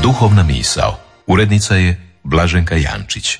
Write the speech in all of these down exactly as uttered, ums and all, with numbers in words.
Duhovna misao. Urednica je Blaženka Jančić.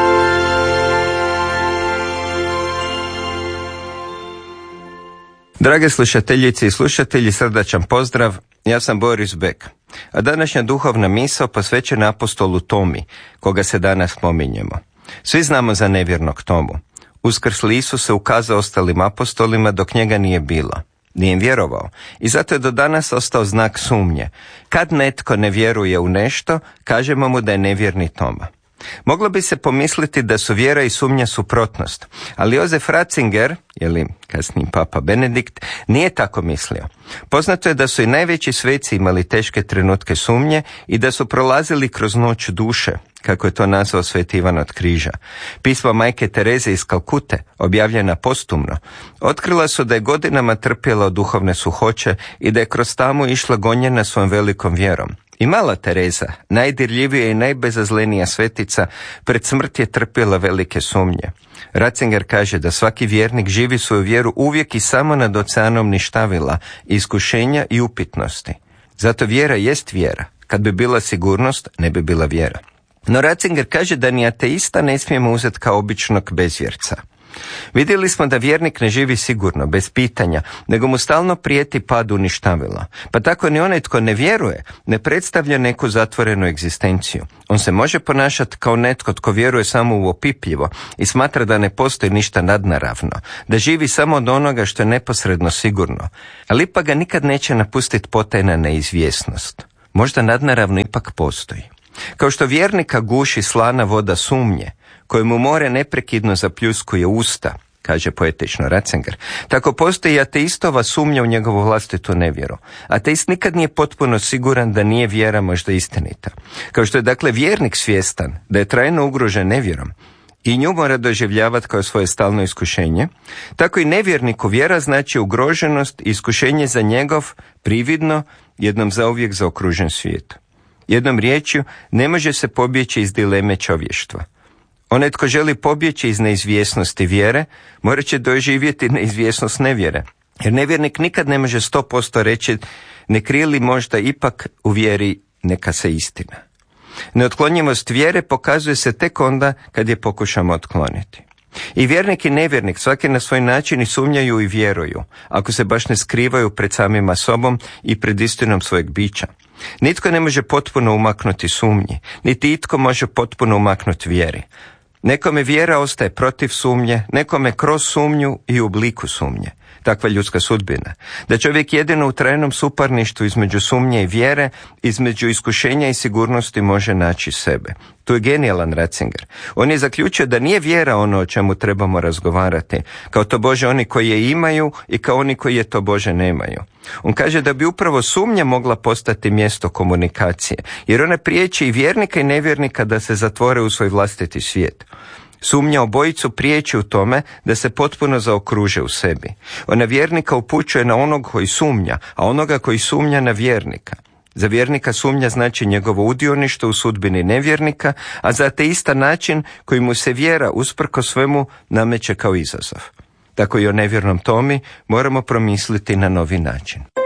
Drage slušateljice i slušatelji, srdačan pozdrav. Ja sam Boris Bek, a današnja duhovna misao posvećena apostolu Tomi, koga se danas spominjemo. Svi znamo za nevjernog Tomu. Uskrsli Isus se ukazao ostalim apostolima dok njega nije bilo. Nije im vjerovao i zato je do danas ostao znak sumnje. Kad netko ne vjeruje u nešto, kažemo mu da je nevjerni Toma. Moglo bi se pomisliti da su vjera i sumnja suprotnost, ali Josef Ratzinger, ili kasniji papa Benedikt, nije tako mislio. Poznato je da su i najveći sveci imali teške trenutke sumnje i da su prolazili kroz noć duše, kako je to nazvao sveti Ivan od Križa. Pisma majke Tereze iz Kalkute, objavljena postumno, otkrila su da je godinama trpjela od duhovne suhoće i da je kroz tamu išla gonjena svojom velikom vjerom. I mala Tereza, najdirljivija i najbezazlenija svetica, pred smrt je trpjela velike sumnje. Ratzinger kaže da svaki vjernik živi svoju vjeru uvijek i samo nad oceanom ništavila, iskušenja i upitnosti. Zato vjera jest vjera. Kad bi bila sigurnost, ne bi bila vjera. No Ratzinger kaže da ni ateista ne smijemo uzeti kao običnog bezvjerca. Vidjeli smo da vjernik ne živi sigurno, bez pitanja, nego mu stalno prijeti pad u ništavila. Pa tako ni onaj tko ne vjeruje ne predstavlja neku zatvorenu egzistenciju. On se može ponašati kao netko tko vjeruje samo u opipljivo i smatra da ne postoji ništa nadnaravno, da živi samo od onoga što je neposredno sigurno. Ali ipak ga nikad neće napustiti potajna neizvjesnost. Možda nadnaravno ipak postoji. Kao što vjernika guši slana voda sumnje, kojemu more neprekidno zapljuskuje usta, kaže poetično Ratzinger, tako postoji ateistova sumnja u njegovu vlastitu nevjeru. Ateist nikad nije potpuno siguran da nije vjera možda istinita. Kao što je dakle vjernik svjestan da je trajno ugrožen nevjerom i nju mora doživljavati kao svoje stalno iskušenje, tako i nevjerniku vjera znači ugroženost i iskušenje za njegov prividno, jednom zauvijek zaokružen svijet. Jednom riječju, ne može se pobjeći iz dileme čovještva. Onaj tko želi pobjeći iz neizvjesnosti vjere, morat će doživjeti neizvjesnost nevjere. Jer nevjernik nikad ne može sto posto reći ne krije li možda ipak u vjeri neka se istina. Neotklonjivost vjere pokazuje se tek onda kad je pokušamo otkloniti. I vjernik i nevjernik svaki na svoj način i sumnjaju i vjeruju, ako se baš ne skrivaju pred samima sobom i pred istinom svojeg bića. Nitko ne može potpuno umaknuti sumnji, niti itko može potpuno umaknuti vjeri. Nekome vjera ostaje protiv sumnje, nekome kroz sumnju i u obliku sumnje. Takva ljudska sudbina. Da čovjek jedino u trajnom suparništvu između sumnje i vjere, između iskušenja i sigurnosti može naći sebe. Tu je genijalan Ratzinger. On je zaključio da nije vjera ono o čemu trebamo razgovarati, kao to Bože oni koji je imaju i kao oni koji je to Bože nemaju. On kaže da bi upravo sumnja mogla postati mjesto komunikacije, jer ona priječi i vjernika i nevjernika da se zatvore u svoj vlastiti svijet. Sumnja obojicu priječi u tome da se potpuno zaokruže u sebi. Ona vjernika upućuje na onog koji sumnja, a onoga koji sumnja na vjernika. Za vjernika sumnja znači njegovo udioništvo u sudbini nevjernika, a za ateista način koji mu se vjera usprko svemu nameće kao izazov. Tako i o nevjernom Tomi moramo promisliti na novi način.